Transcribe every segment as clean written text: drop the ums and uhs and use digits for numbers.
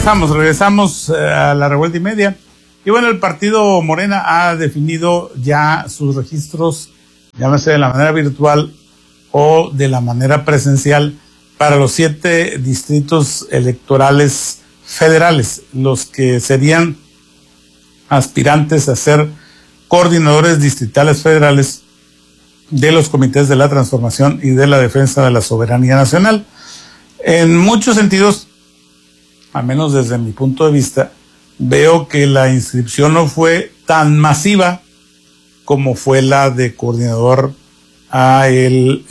Regresamos a la revuelta y media. Y bueno, el partido Morena ha definido ya sus registros, llámese de la manera virtual o de la manera presencial, para los 7 distritos electorales federales, los que serían aspirantes a ser coordinadores distritales federales de los comités de la transformación y de la defensa de la soberanía nacional. En muchos sentidos, al menos desde mi punto de vista, veo que la inscripción no fue tan masiva como fue la de coordinador a el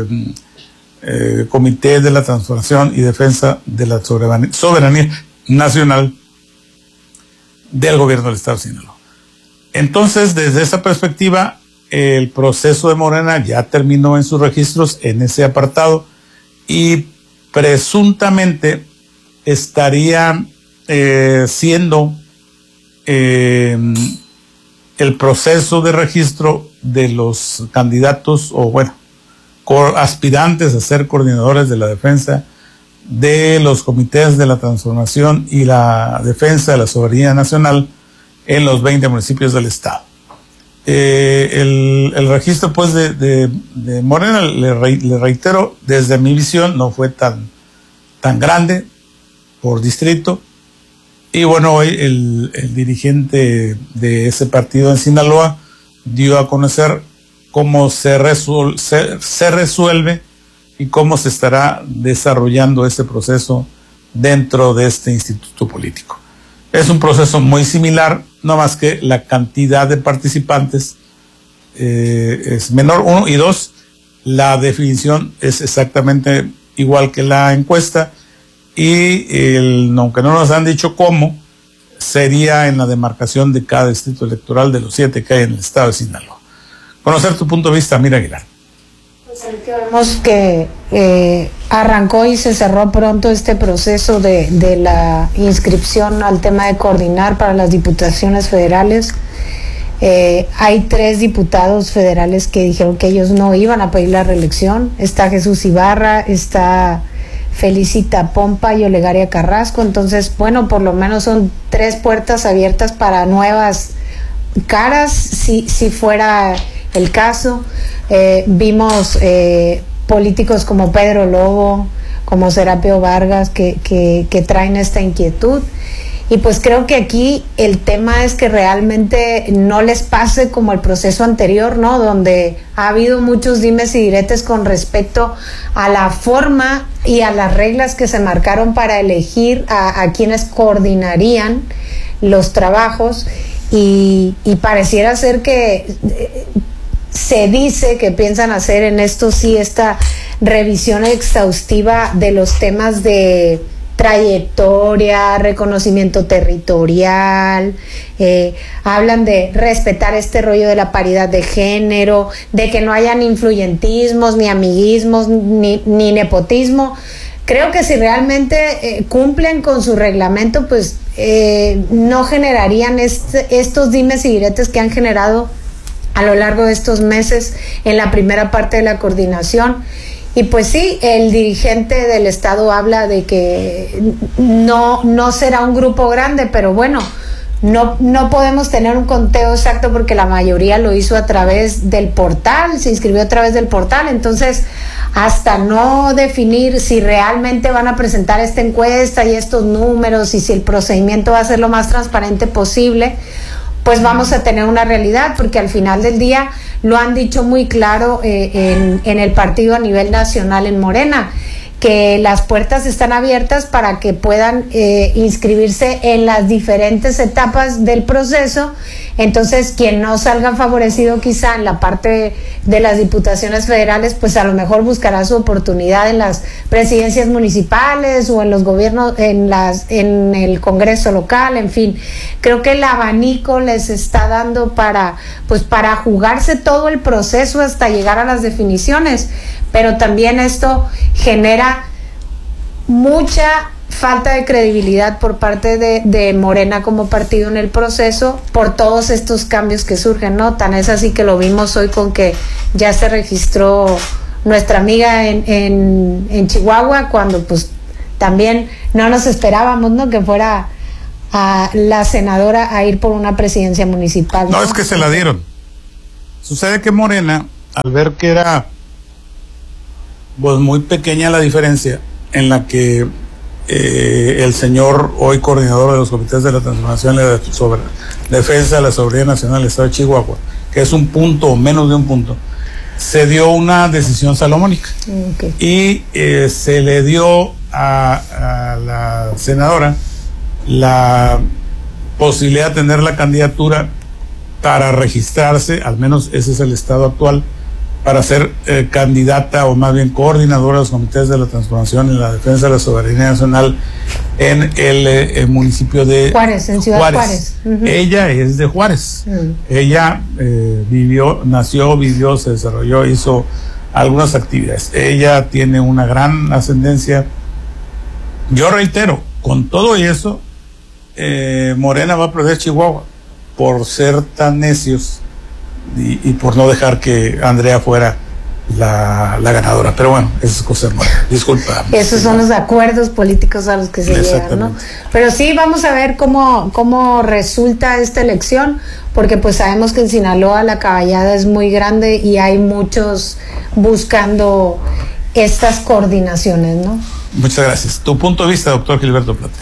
Comité de la Transformación y Defensa de la Soberanía Nacional del Gobierno del Estado de Sinaloa. Entonces, desde esa perspectiva, el proceso de Morena ya terminó en sus registros en ese apartado y presuntamente estaría siendo el proceso de registro de los candidatos o bueno, aspirantes a ser coordinadores de la defensa de los comités de la transformación y la defensa de la soberanía nacional en los 20 municipios del estado. El registro pues de Morena, le reitero, desde mi visión no fue tan grande por distrito. Y bueno, hoy el dirigente de ese partido en Sinaloa dio a conocer cómo se resuelve y cómo se estará desarrollando este proceso dentro de este instituto político. Es un proceso muy similar, no más que la cantidad de participantes es menor, 1, y 2, la definición es exactamente igual que la encuesta, y aunque no nos han dicho cómo, sería en la demarcación de cada distrito electoral de los 7 que hay en el estado de Sinaloa. Conocer tu punto de vista, Mira Aguilar. Pues vemos que arrancó y se cerró pronto este proceso de la inscripción al tema de coordinar para las diputaciones federales. Hay 3 diputados federales que dijeron que ellos no iban a pedir la reelección. Está Jesús Ibarra, está Felicita Pompa y Olegaria Carrasco. Entonces, bueno, por lo menos son 3 puertas abiertas para nuevas caras, si fuera el caso. Vimos políticos como Pedro Lobo, como Serapio Vargas, que traen esta inquietud. Y pues creo que aquí el tema es que realmente no les pase como el proceso anterior, ¿no? Donde ha habido muchos dimes y diretes con respecto a la forma y a las reglas que se marcaron para elegir a quienes coordinarían los trabajos, y pareciera ser que se dice que piensan hacer en esto sí esta revisión exhaustiva de los temas de trayectoria, reconocimiento territorial, hablan de respetar este rollo de la paridad de género, de que no hayan influyentismos, ni amiguismos, ni nepotismo. Creo que si realmente cumplen con su reglamento, pues no generarían estos dimes y diretes que han generado a lo largo de estos meses en la primera parte de la coordinación. Y pues sí, el dirigente del estado habla de que no será un grupo grande, pero bueno, no podemos tener un conteo exacto porque la mayoría lo hizo a través del portal, se inscribió a través del portal. Entonces, hasta no definir si realmente van a presentar esta encuesta y estos números y si el procedimiento va a ser lo más transparente posible, pues vamos a tener una realidad, porque al final del día lo han dicho muy claro en el partido a nivel nacional en Morena, que las puertas están abiertas para que puedan inscribirse en las diferentes etapas del proceso. Entonces, quien no salga favorecido quizá en la parte de las diputaciones federales, pues a lo mejor buscará su oportunidad en las presidencias municipales o en los gobiernos, en el Congreso local, en fin. Creo que el abanico les está dando para jugarse todo el proceso hasta llegar a las definiciones, pero también esto genera mucha falta de credibilidad por parte de Morena como partido en el proceso por todos estos cambios que surgen, ¿no? Tan es así que lo vimos hoy con que ya se registró nuestra amiga en Chihuahua, cuando pues también no nos esperábamos, ¿no?, que fuera a la senadora a ir por una presidencia municipal. No, es que se la dieron. Sucede que Morena, al ver que era pues muy pequeña la diferencia en la que el señor, hoy coordinador de los comités de la transformación y la defensa de la soberanía nacional del Estado de Chihuahua, que es un punto o menos de un punto, se dio una decisión salomónica. Okay. Y se le dio a la senadora la posibilidad de tener la candidatura para registrarse, al menos ese es el estado actual, para ser candidata o más bien coordinadora de los comités de la transformación y la defensa de la soberanía nacional en el municipio de Juárez, en Ciudad Juárez. Uh-huh. Ella es de Juárez. Uh-huh. Ella nació, vivió, se desarrolló, hizo algunas actividades. Ella tiene una gran ascendencia. Yo reitero, con todo eso, Morena va a perder Chihuahua por ser tan necios y por no dejar que Andrea fuera la ganadora. Pero bueno, esa es cosa Morena. Disculpa. Esos son los acuerdos políticos a los que se llegan, ¿no? Pero sí, vamos a ver cómo resulta esta elección, porque pues sabemos que en Sinaloa la caballada es muy grande y hay muchos buscando estas coordinaciones, ¿no? Muchas gracias. Tu punto de vista, doctor Gilberto Plata.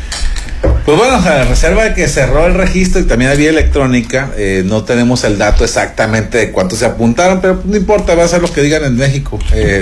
Pues bueno, a reserva de que cerró el registro y también había electrónica, no tenemos el dato exactamente de cuántos se apuntaron, pero no importa, va a ser lo que digan en México.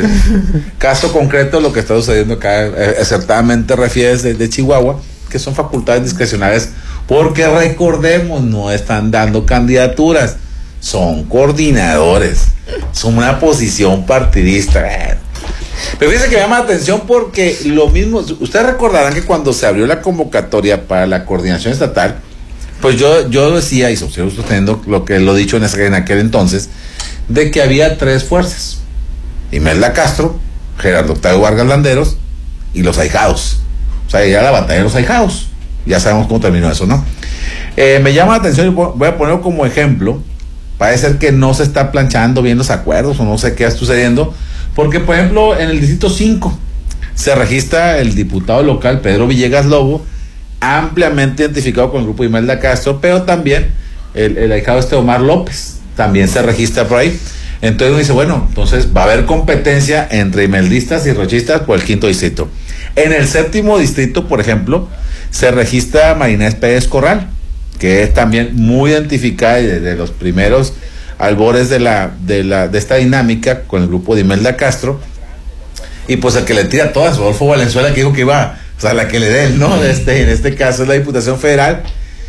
Caso concreto, lo que está sucediendo acá, acertadamente refieres de Chihuahua, que son facultades discrecionales, porque recordemos, no están dando candidaturas, son coordinadores, son una posición partidista. Pero fíjense que me llama la atención porque lo mismo, ustedes recordarán que cuando se abrió la convocatoria para la coordinación estatal, pues yo decía, y sigo sosteniendo lo que lo dicho en aquel entonces, de que había tres fuerzas: Imelda Castro, Gerardo Octavio Vargas Landeros y los ahijados. O sea, ya la batalla de los ahijados. Ya sabemos cómo terminó eso, ¿no? Me llama la atención, y voy a ponerlo como ejemplo. Parece ser que no se está planchando bien los acuerdos o no sé qué está sucediendo. Porque, por ejemplo, en el distrito 5 se registra el diputado local Pedro Villegas Lobo, ampliamente identificado con el grupo Imelda Castro, pero también el ahijado Omar López también se registra por ahí. Entonces uno dice, bueno, entonces va a haber competencia entre imeldistas y rochistas por el 5º distrito. En el 7º distrito, por ejemplo, se registra Marinés Pérez Corral, que es también muy identificada desde los primeros albores de esta dinámica con el grupo de Imelda Castro, y pues el que le tira todas, Rodolfo Valenzuela, que dijo que iba, o sea, la que le dé él, ¿no? En este caso es la Diputación Federal,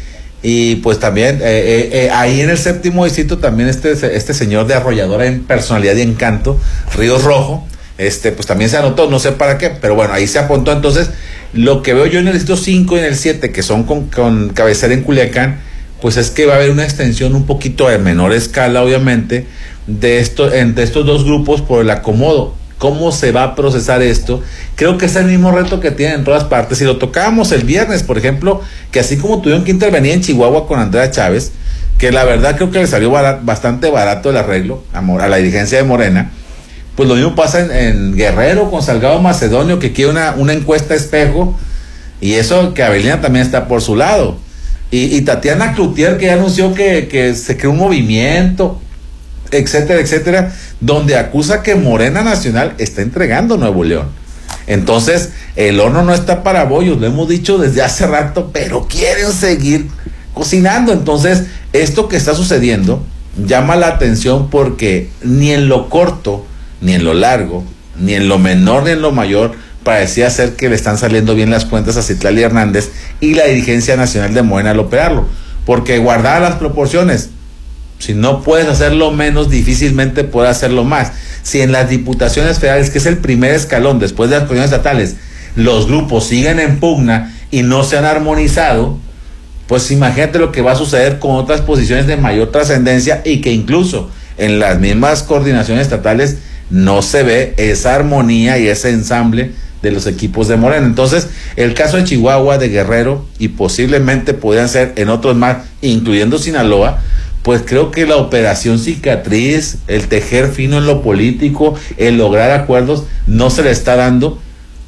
y pues también ahí en el 7º distrito también este señor de arrolladora en personalidad y encanto, Ríos Rojo, pues también se anotó, no sé para qué, pero bueno, ahí se apuntó. Entonces, lo que veo yo en el distrito 5 y en el 7, que son con cabecera en Culiacán, pues es que va a haber una extensión un poquito de menor escala, obviamente, entre estos dos grupos por el acomodo. ¿Cómo se va a procesar esto? Creo que es el mismo reto que tienen en todas partes. Si lo tocábamos el viernes, por ejemplo, que así como tuvieron que intervenir en Chihuahua con Andrea Chávez, que la verdad creo que le salió bastante barato el arreglo a la dirigencia de Morena, pues lo mismo pasa en Guerrero con Salgado Macedonio, que quiere una encuesta espejo, y eso que Avelina también está por su lado. Y Tatiana Cloutier, que ya anunció que se creó un movimiento, etcétera, etcétera, donde acusa que Morena Nacional está entregando Nuevo León. Entonces, el horno no está para bollos, lo hemos dicho desde hace rato, pero quieren seguir cocinando. Entonces, esto que está sucediendo llama la atención porque ni en lo corto, ni en lo largo, ni en lo menor, ni en lo mayor, parecía ser que le están saliendo bien las cuentas a Citlali Hernández y la dirigencia nacional de Morena al operarlo, porque guardadas las proporciones, si no puedes hacerlo menos, difícilmente puedes hacerlo más. Si en las diputaciones federales, que es el primer escalón después de las comisiones estatales, los grupos siguen en pugna y no se han armonizado, pues imagínate lo que va a suceder con otras posiciones de mayor trascendencia, y que incluso en las mismas coordinaciones estatales no se ve esa armonía y ese ensamble de los equipos de Morena. Entonces, el caso de Chihuahua, de Guerrero, y posiblemente podrían ser en otros más, incluyendo Sinaloa, pues creo que la operación cicatriz, el tejer fino en lo político, el lograr acuerdos, no se le está dando,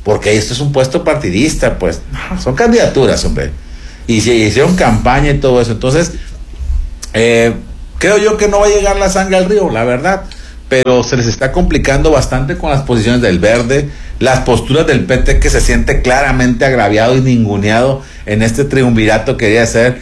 porque esto es un puesto partidista, pues, no, son candidaturas, hombre, y se hicieron campaña y todo eso. Entonces, creo yo que no va a llegar la sangre al río, la verdad, pero se les está complicando bastante con las posiciones del Verde, las posturas del PT, que se siente claramente agraviado y ninguneado en este triunvirato que quería hacer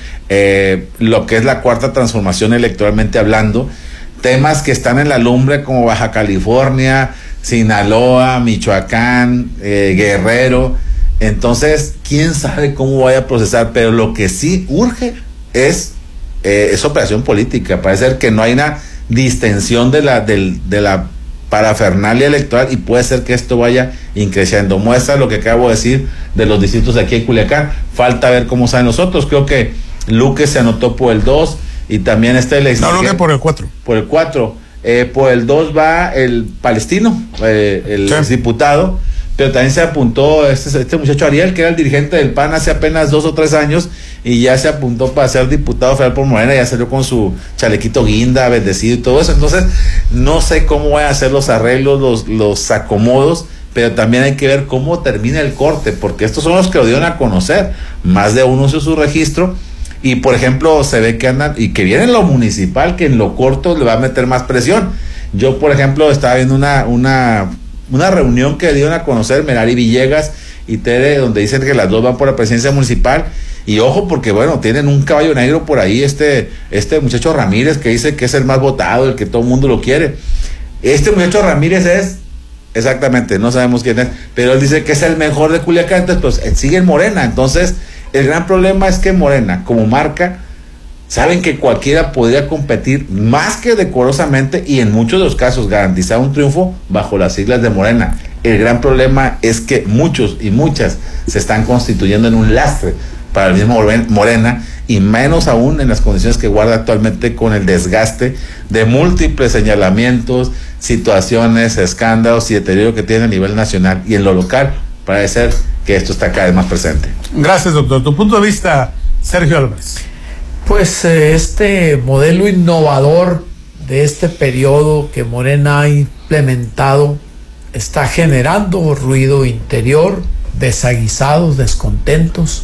lo que es la cuarta transformación electoralmente hablando, temas que están en la lumbre como Baja California, Sinaloa, Michoacán, Guerrero. Entonces, quién sabe cómo vaya a procesar, pero lo que sí urge es operación política. Parece ser que no hay una distensión de la parafernalia electoral, y puede ser que esto vaya increciendo. Muestra lo que acabo de decir de los distritos de aquí en Culiacán. Falta ver cómo salen los otros. Creo que Luque se anotó por el 2 y también Luque por el 4. Por el 4. Por el 2 va el Palestino, el exdiputado, pero también se apuntó este muchacho Ariel, que era el dirigente del PAN hace apenas 2 o 3 años, y ya se apuntó para ser diputado federal por Morena, ya salió con su chalequito guinda, bendecido y todo eso. Entonces, no sé cómo van a hacer los arreglos, los acomodos, pero también hay que ver cómo termina el corte, porque estos son los que lo dieron a conocer. Más de uno hizo su registro, y por ejemplo, se ve que andan, y que viene en lo municipal, que en lo corto le va a meter más presión. Yo, por ejemplo, estaba viendo una reunión que dieron a conocer Merari Villegas y Tere, donde dicen que las dos van por la presidencia municipal. Y ojo, porque bueno, tienen un caballo negro por ahí, este muchacho Ramírez, que dice que es el más votado, el que todo el mundo lo quiere. Este muchacho Ramírez es, exactamente, no sabemos quién es, pero él dice que es el mejor de Culiacán. Entonces, pues sigue en Morena. Entonces, el gran problema es que Morena, como marca, saben que cualquiera podría competir más que decorosamente, y en muchos de los casos garantizar un triunfo bajo las siglas de Morena. El gran problema es que muchos y muchas se están constituyendo en un lastre para el mismo Morena, y menos aún en las condiciones que guarda actualmente, con el desgaste de múltiples señalamientos, situaciones, escándalos y deterioro que tiene a nivel nacional y en lo local. Parece ser que esto está cada vez más presente. Gracias, doctor. Tu punto de vista, Sergio Álvarez. Pues este modelo innovador de este periodo que Morena ha implementado está generando ruido interior, desaguisados, descontentos,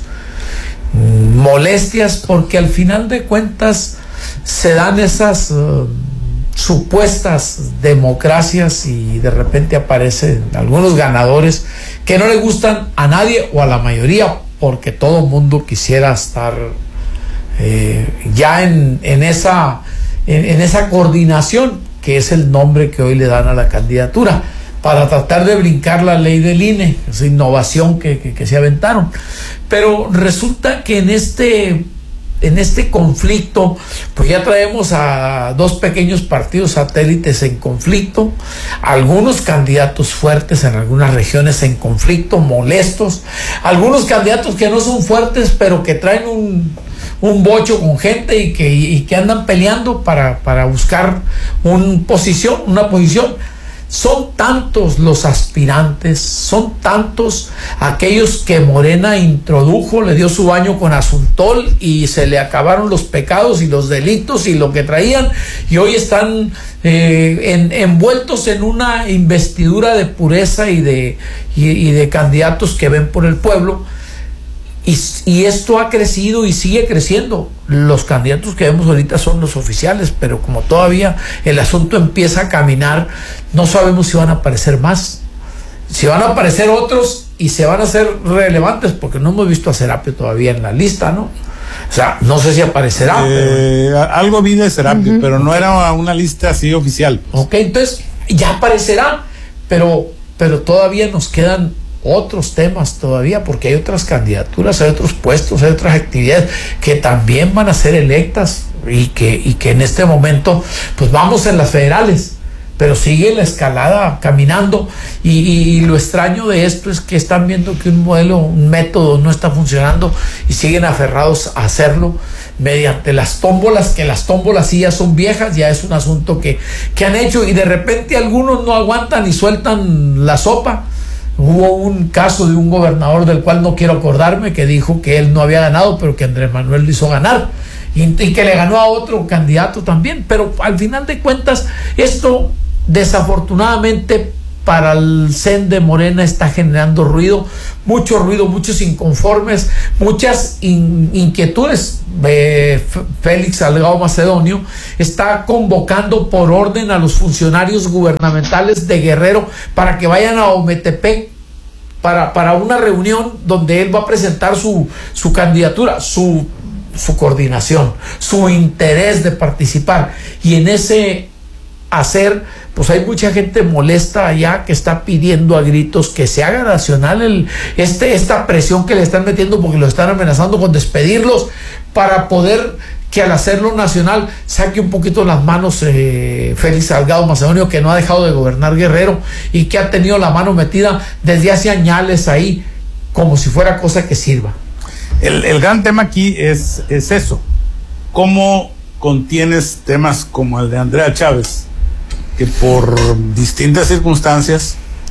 molestias, porque al final de cuentas se dan esas supuestas democracias, y de repente aparecen algunos ganadores que no le gustan a nadie o a la mayoría, porque todo el mundo quisiera estar ya en esa coordinación, que es el nombre que hoy le dan a la candidatura, para tratar de brincar la ley del INE, esa innovación que se aventaron. Pero resulta que en este conflicto, pues ya traemos a dos pequeños partidos satélites en conflicto, algunos candidatos fuertes en algunas regiones en conflicto, molestos, algunos candidatos que no son fuertes, pero que traen un bocho con gente y que andan peleando para buscar una posición. Son tantos los aspirantes, son tantos aquellos que Morena introdujo, le dio su baño con Asuntol y se le acabaron los pecados y los delitos y lo que traían, y hoy están envueltos en una investidura de pureza y de candidatos que ven por el pueblo. Y esto ha crecido y sigue creciendo. Los candidatos que vemos ahorita son los oficiales, pero como todavía el asunto empieza a caminar, no sabemos si van a aparecer más, si van a aparecer otros y se van a hacer relevantes, porque no hemos visto a Serapio todavía en la lista, ¿no? O sea, no sé si aparecerá. Algo vi de Serapio, pero no era una lista así oficial. Ok, entonces ya aparecerá, pero todavía nos quedan otros temas todavía, porque hay otras candidaturas, hay otros puestos, hay otras actividades que también van a ser electas, y que en este momento pues vamos en las federales, pero sigue la escalada caminando, y lo extraño de esto es que están viendo que un método no está funcionando y siguen aferrados a hacerlo mediante las tómbolas, que las tómbolas sí ya son viejas, ya es un asunto que han hecho, y de repente algunos no aguantan y sueltan la sopa. Hubo un caso de un gobernador del cual no quiero acordarme, que dijo que él no había ganado, pero que Andrés Manuel lo hizo ganar, y que le ganó a otro candidato también. Pero al final de cuentas, esto desafortunadamente para el CEN de Morena está generando ruido, muchos inconformes, muchas inquietudes. Félix Salgado Macedonio está convocando por orden a los funcionarios gubernamentales de Guerrero para que vayan a Ometepec para una reunión donde él va a presentar su candidatura, su coordinación, su interés de participar. Y en ese hacer, pues hay mucha gente molesta allá que está pidiendo a gritos que se haga nacional esta presión que le están metiendo, porque lo están amenazando con despedirlos, para poder que al hacerlo nacional saque un poquito las manos Félix Salgado Macedonio, que no ha dejado de gobernar Guerrero y que ha tenido la mano metida desde hace años ahí, como si fuera cosa que sirva. El gran tema aquí es eso, cómo contienes temas como el de Andrea Chávez, que por distintas circunstancias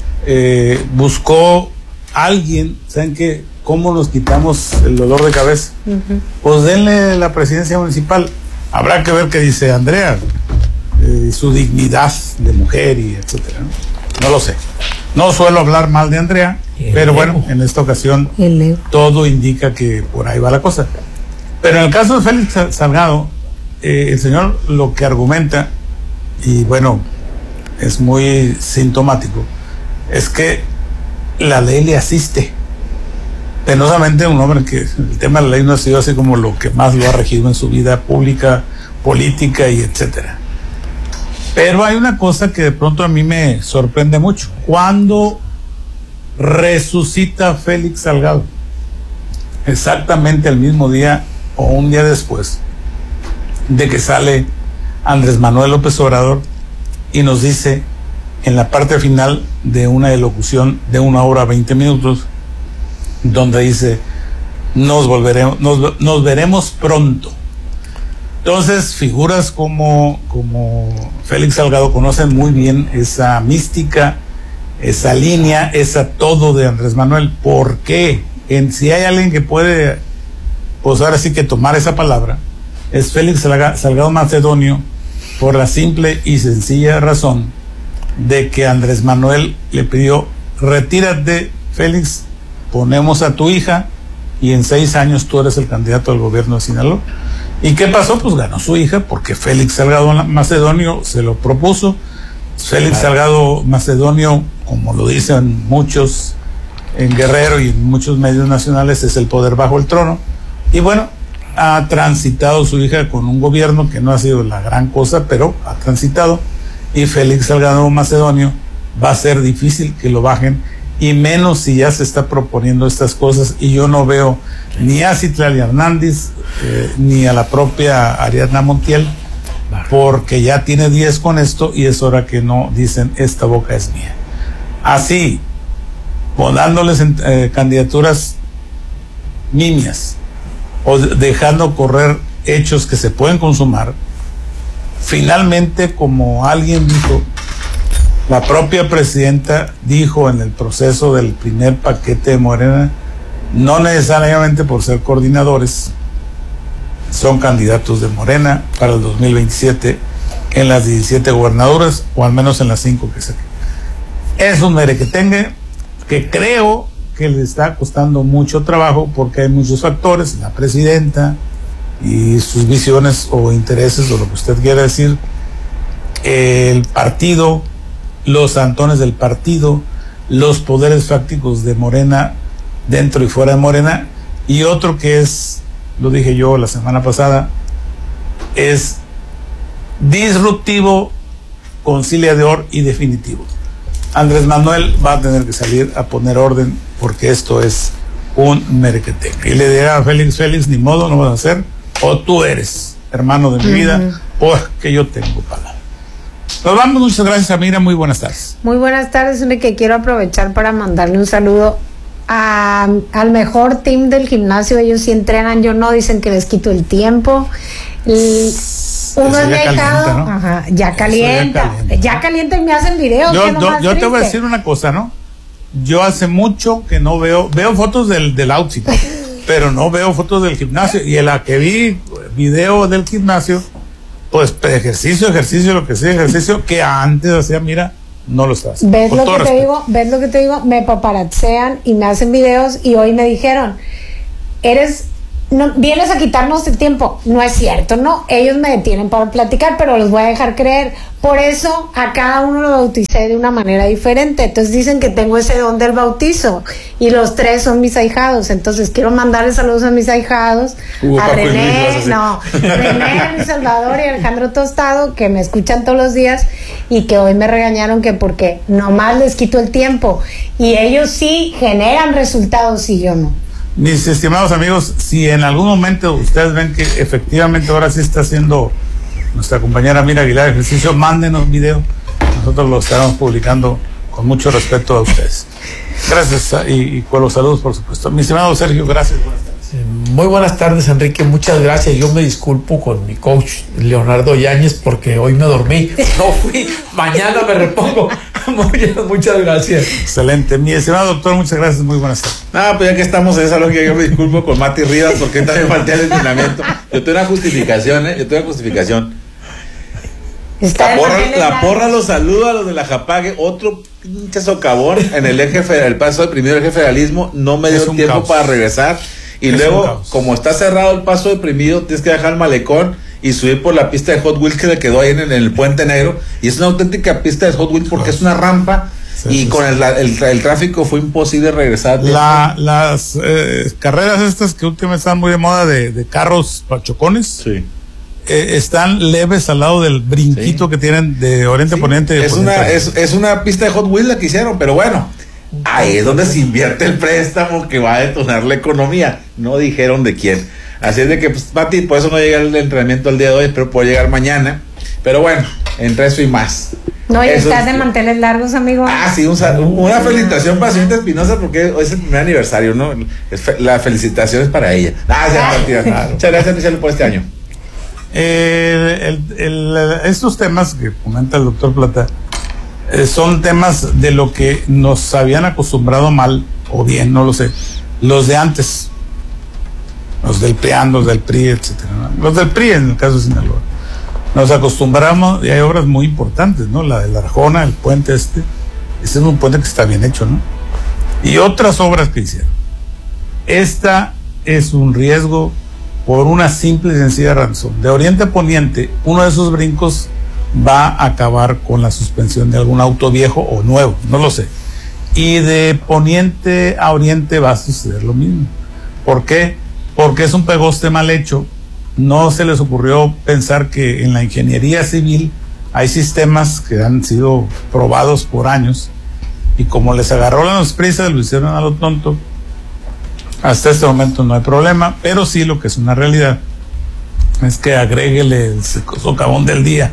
buscó alguien, ¿saben qué? ¿Cómo nos quitamos el dolor de cabeza? Uh-huh. Pues denle la presidencia municipal. Habrá que ver qué dice Andrea, su dignidad de mujer y etcétera, ¿no? No lo sé. No suelo hablar mal de Andrea, pero bueno, en esta ocasión todo indica que por ahí va la cosa. Pero en el caso de Félix Salgado, el señor lo que argumenta, y bueno, es muy sintomático, es que la ley le asiste. Penosamente un hombre que el tema de la ley no ha sido así como lo que más lo ha regido en su vida pública, política y etcétera. Pero hay una cosa que de pronto a mí me sorprende mucho. Cuando resucita Félix Salgado, exactamente el mismo día o un día después de que sale Andrés Manuel López Obrador y nos dice en la parte final de una elocución de 1 hora 20 minutos, donde dice nos veremos pronto. Entonces figuras como Félix Salgado conocen muy bien esa mística, esa línea, esa todo de Andrés Manuel. ¿Por qué? Si hay alguien que puede, pues ahora sí que tomar esa palabra, es Félix Salgado Macedonio, por la simple y sencilla razón de que Andrés Manuel le pidió: retírate, Félix, ponemos a tu hija y en 6 años tú eres el candidato al gobierno de Sinaloa. ¿Y qué pasó? Pues ganó su hija, porque Félix Salgado Macedonio se lo propuso. Félix Salgado Macedonio, como lo dicen muchos en Guerrero y en muchos medios nacionales, es el poder bajo el trono. Y bueno, ha transitado su hija con un gobierno que no ha sido la gran cosa, pero ha transitado. Y Félix Salgado Macedonio va a ser difícil que lo bajen, y menos si ya se está proponiendo estas cosas. Y yo no veo ni a Citlali Hernández ni a la propia Ariadna Montiel, porque ya tiene 10 con esto y es hora que no dicen esta boca es mía. Así, o dándoles candidaturas nimias o dejando correr hechos que se pueden consumar, finalmente, como alguien dijo, la propia presidenta dijo en el proceso del primer paquete de Morena, no necesariamente por ser coordinadores, son candidatos de Morena para el 2027 en las 17 gubernaturas, o al menos en las 5 que saquen. Es un merequetengue que creo que le está costando mucho trabajo, porque hay muchos factores, la presidenta y sus visiones o intereses, o lo que usted quiera decir, el partido, los santones del partido, los poderes fácticos de Morena dentro y fuera de Morena, y otro que es, lo dije yo la semana pasada, es disruptivo, conciliador y definitivo. Andrés Manuel va a tener que salir a poner orden, porque esto es un merequetengue. Y le dirá a Félix, ni modo, no vas a hacer, o tú eres hermano de mi vida, o que yo tengo palabra. Nos vamos, muchas gracias, Amira, muy buenas tardes. Muy buenas tardes, que quiero aprovechar para mandarle un saludo al mejor team del gimnasio. Ellos sí entrenan, yo no, dicen que les quito el tiempo. Uno es dejado, ¿no? Ajá, ya calienta y me hacen videos. Yo te voy a decir una cosa, ¿no? Yo hace mucho que no veo fotos del outfit, pero no veo fotos del gimnasio, y en la que vi video del gimnasio, pues ejercicio, lo que sea, ejercicio que antes hacía, mira, no lo está haciendo. ¿Ves lo que te digo? Me paparazzean y me hacen videos y hoy me dijeron, vienes a quitarnos el tiempo. No es cierto, no, ellos me detienen para platicar, pero los voy a dejar creer. Por eso a cada uno lo bauticé de una manera diferente. Entonces dicen que tengo ese don del bautizo y los 3 son mis ahijados. Entonces quiero mandarles saludos a mis ahijados, a René, a Luis Salvador y a Alejandro Tostado, que me escuchan todos los días y que hoy me regañaron que porque nomás les quito el tiempo y ellos sí generan resultados y yo no. Mis estimados amigos, si en algún momento ustedes ven que efectivamente ahora sí está haciendo nuestra compañera Mira Aguilar ejercicio, mándenos video. Nosotros lo estaremos publicando con mucho respeto a ustedes. Gracias y con los saludos, por supuesto. Mi estimado Sergio, gracias. Buenas tardes. Muy buenas tardes, Enrique. Muchas gracias. Yo me disculpo con mi coach Leonardo Yáñez porque hoy me dormí. No fui. Mañana me repongo. Muchas gracias. Excelente. Mi estimado doctor, muchas gracias. Muy buenas tardes. Pues ya que estamos en esa lógica, yo me disculpo con Mati Rivas porque también falté al entrenamiento. Yo tengo una justificación, La porra los saluda a los de la Japague. Otro pinche socavón en el eje federal, el paso de primero eje federalismo. No me dio tiempo caos para regresar. Y luego, como está cerrado el paso deprimido, tienes que dejar el malecón y subir por la pista de Hot Wheels que le quedó ahí en el Puente Negro. Y es una auténtica pista de Hot Wheels porque es una rampa. Y con el tráfico fue imposible regresar. Las carreras estas que últimamente están muy de moda de carros chocones, están leves al lado del brinquito que tienen de oriente a poniente. Es una pista de Hot Wheels la que hicieron, pero bueno, ahí es donde se invierte el préstamo que va a detonar la economía. No dijeron de quién. Así es de que, pues, Pati, por eso no llega el entrenamiento el día de hoy, pero puede llegar mañana. Pero bueno, entre eso y más. No, y estás de manteles largos, amigo. Sí, una felicitación para señorita Espinosa porque hoy es el primer aniversario, ¿no? La felicitación es para ella. Muchas gracias, Michelle, por este año. Estos temas que comenta el doctor Plata son temas de lo que nos habían acostumbrado mal o bien, no lo sé, los de antes, los del PRIAN, los del PRI, etcétera, ¿no? Los del PRI en el caso de Sinaloa. Nos acostumbramos, y hay obras muy importantes, ¿no? La de la Arjona, el puente ese es un puente que está bien hecho, ¿no? Y otras obras que hicieron. Esta es un riesgo por una simple y sencilla razón. De oriente a poniente, uno de esos brincos va a acabar con la suspensión de algún auto viejo o nuevo, no lo sé. Y de poniente a oriente va a suceder lo mismo. ¿Por qué? Porque es un pegoste mal hecho. No se les ocurrió pensar que en la ingeniería civil hay sistemas que han sido probados por años y como les agarró la prisa, lo hicieron a lo tonto. Hasta este momento no hay problema, pero sí lo que es una realidad es que agréguele el socavón del día.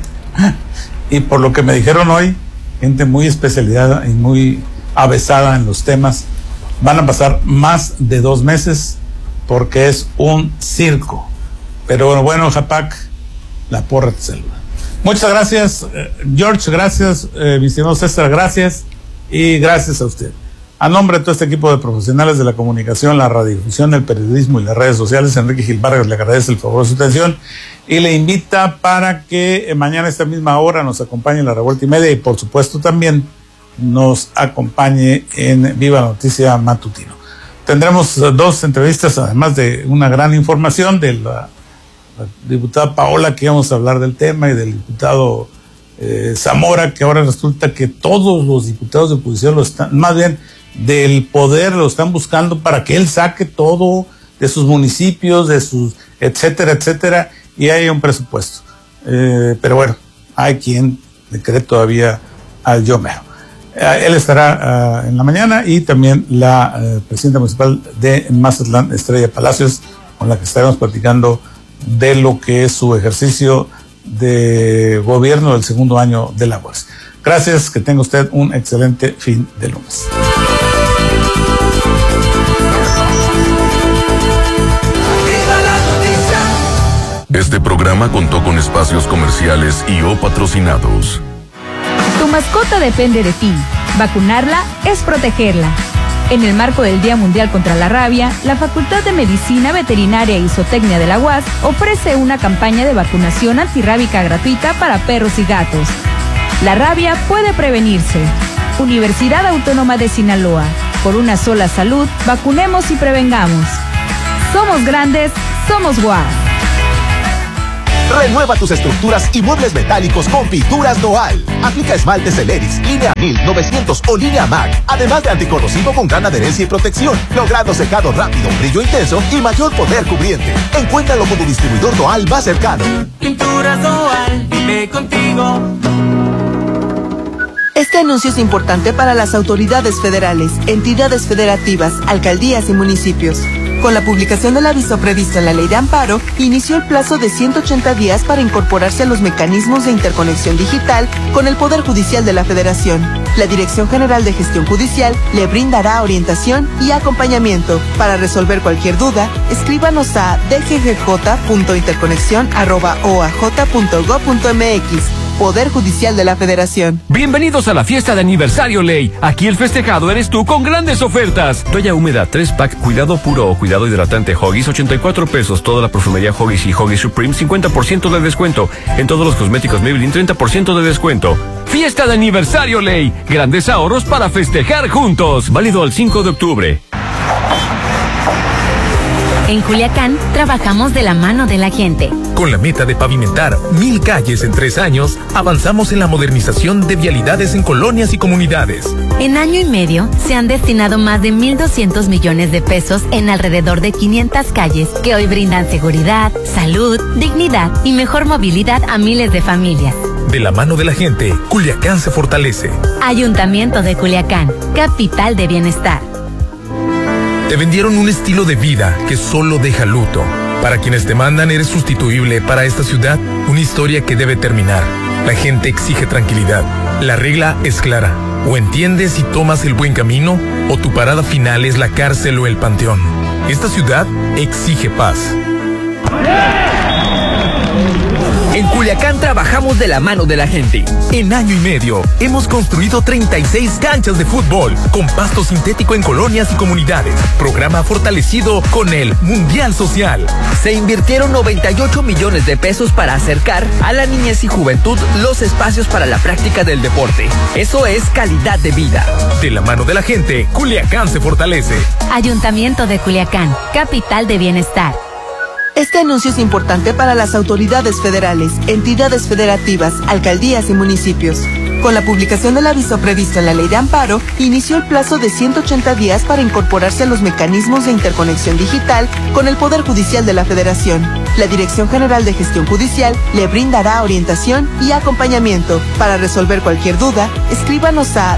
Y por lo que me dijeron hoy, gente muy especializada y muy avesada en los temas, van a pasar más de 2 meses porque es un circo. Pero bueno, Japac, la porra te saluda. Muchas gracias, George, gracias, mi estimado César, gracias, y gracias a usted. A nombre de todo este equipo de profesionales de la comunicación, la radiodifusión, el periodismo y las redes sociales, Enrique Gil Vargas le agradece el favor de su atención y le invita para que mañana a esta misma hora nos acompañe en la Revuelta y Media y por supuesto también nos acompañe en Viva la Noticia Matutino. Tendremos 2 entrevistas, además de una gran información de la diputada Paola, que íbamos a hablar del tema, y del diputado Zamora, que ahora resulta que todos los diputados de oposición lo están, más bien del poder, lo están buscando para que él saque todo de sus municipios, de sus etcétera, etcétera, y hay un presupuesto. Pero bueno, hay quien le cree todavía al yo mero. Él estará en la mañana, y también la presidenta municipal de Mazatlán, Estrella Palacios, con la que estaremos platicando de lo que es su ejercicio de gobierno del segundo año de la UAS. Gracias, que tenga usted un excelente fin de lunes. Este programa contó con espacios comerciales y o patrocinados. Tu mascota depende de ti. Vacunarla es protegerla. En el marco del Día Mundial contra la Rabia, la Facultad de Medicina Veterinaria y Zootecnia de la UAS ofrece una campaña de vacunación antirrábica gratuita para perros y gatos. La rabia puede prevenirse. Universidad Autónoma de Sinaloa. Por una sola salud, vacunemos y prevengamos. Somos grandes, somos GUAS. Renueva tus estructuras y muebles metálicos con Pinturas Noal. Aplica esmaltes Celeris, línea 1000, 900 o línea MAC. Además de anticorrosivo con gran adherencia y protección, logrando secado rápido, brillo intenso y mayor poder cubriente. Encuéntralo con tu distribuidor Noal más cercano. Pinturas Noal, vive contigo. Este anuncio es importante para las autoridades federales, entidades federativas, alcaldías y municipios. Con la publicación del aviso previsto en la Ley de Amparo, inició el plazo de 180 días para incorporarse a los mecanismos de interconexión digital con el Poder Judicial de la Federación. La Dirección General de Gestión Judicial le brindará orientación y acompañamiento. Para resolver cualquier duda, escríbanos a dggj.interconexión@oaj.gov.mx. Poder Judicial de la Federación. Bienvenidos a la fiesta de aniversario Ley. Aquí el festejado eres tú con grandes ofertas. Toalla húmeda 3-pack, cuidado puro o cuidado hidratante Huggies, 84 pesos. Toda la perfumería Huggies y Huggies Supreme, 50% de descuento. En todos los cosméticos Maybelline, 30% de descuento. Fiesta de aniversario Ley. Grandes ahorros para festejar juntos. Válido al 5 de octubre. En Culiacán, trabajamos de la mano de la gente. Con la meta de pavimentar 1000 calles en 3 años, avanzamos en la modernización de vialidades en colonias y comunidades. En año y medio, se han destinado más de 1,200 millones de pesos en alrededor de 500 calles que hoy brindan seguridad, salud, dignidad y mejor movilidad a miles de familias. De la mano de la gente, Culiacán se fortalece. Ayuntamiento de Culiacán, capital de bienestar. Te vendieron un estilo de vida que solo deja luto. Para quienes te mandan eres sustituible. Para esta ciudad, una historia que debe terminar. La gente exige tranquilidad. La regla es clara. O entiendes y tomas el buen camino, o tu parada final es la cárcel o el panteón. Esta ciudad exige paz. En Culiacán trabajamos de la mano de la gente. En año y medio, hemos construido 36 canchas de fútbol con pasto sintético en colonias y comunidades. Programa fortalecido con el Mundial Social. Se invirtieron 98 millones de pesos para acercar a la niñez y juventud los espacios para la práctica del deporte. Eso es calidad de vida. De la mano de la gente, Culiacán se fortalece. Ayuntamiento de Culiacán, capital de bienestar. Este anuncio es importante para las autoridades federales, entidades federativas, alcaldías y municipios. Con la publicación del aviso previsto en la Ley de Amparo, inició el plazo de 180 días para incorporarse a los mecanismos de interconexión digital con el Poder Judicial de la Federación. La Dirección General de Gestión Judicial le brindará orientación y acompañamiento. Para resolver cualquier duda, escríbanos a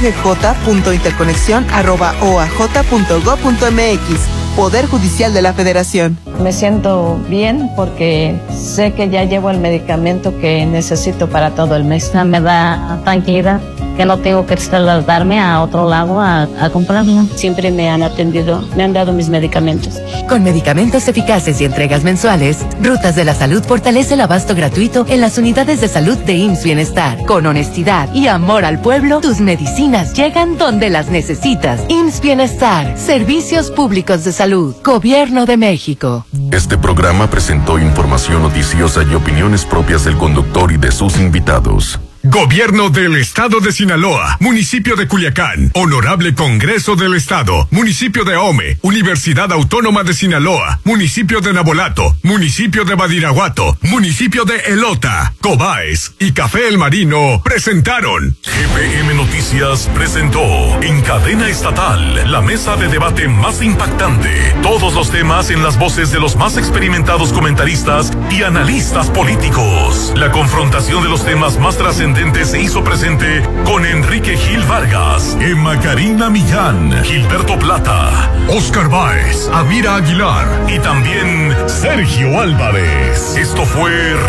dggj.interconexión@oaj.gov.mx. Poder Judicial de la Federación. Me siento bien porque sé que ya llevo el medicamento que necesito para todo el mes. Me da tranquilidad que no tengo que trasladarme a otro lado a comprarlo. Siempre me han atendido, me han dado mis medicamentos. Con medicamentos eficaces y entregas mensuales, Rutas de la Salud fortalece el abasto gratuito en las unidades de salud de IMSS Bienestar. Con honestidad y amor al pueblo, tus medicinas llegan donde las necesitas. IMSS Bienestar, Servicios Públicos de Salud, Gobierno de México. Este programa presentó información noticiosa y opiniones propias del conductor y de sus invitados. Gobierno del Estado de Sinaloa, Municipio de Culiacán, Honorable Congreso del Estado, Municipio de Ahome, Universidad Autónoma de Sinaloa, Municipio de Nabolato, Municipio de Badiraguato, Municipio de Elota, Cobaes y Café El Marino presentaron. GPM Noticias presentó en cadena estatal la mesa de debate más impactante. Todos los temas en las voces de los más experimentados comentaristas y analistas políticos. La confrontación de los temas más trascendentes se hizo presente con Enrique Gil Vargas, Emma Karina Millán, Gilberto Plata, Oscar Báez, Amira Aguilar y también Sergio Álvarez. Esto fue